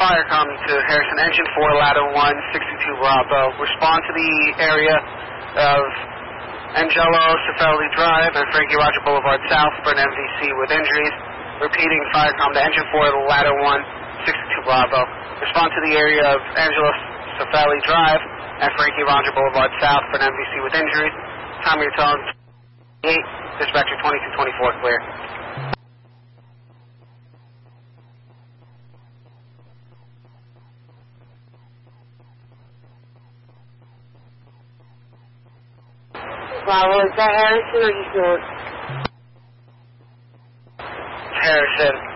fire come to Harrison, engine 4, ladder 1, 62 Bravo. Respond to the area of Angelo Cifelli Drive and Frankie Roger Boulevard South for an MVC with injuries. Repeating, fire come to engine 4, ladder 1, 62 Bravo. Respond to the area of Angelo Cifelli Drive and Frankie Roger Boulevard South for an MVC with injuries. Time of your tone, 8, dispatcher 2224, clear. Bravo, is that Harrison or East North? Harrison.